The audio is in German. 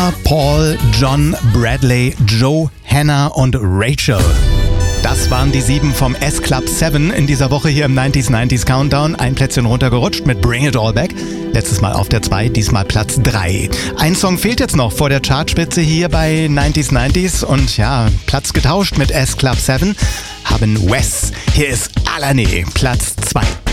Sarah, Paul, John, Bradley, Joe, Hannah und Rachel. Das waren die 7 vom S-Club 7 in dieser Woche hier im 90s Countdown. Ein Plätzchen runtergerutscht mit Bring It All Back. Letztes Mal auf der 2, diesmal Platz 3. Ein Song fehlt jetzt noch vor der Chartspitze hier bei 90s. Und ja, Platz getauscht mit S-Club 7 haben Wes. Hier ist Alane, Platz 2.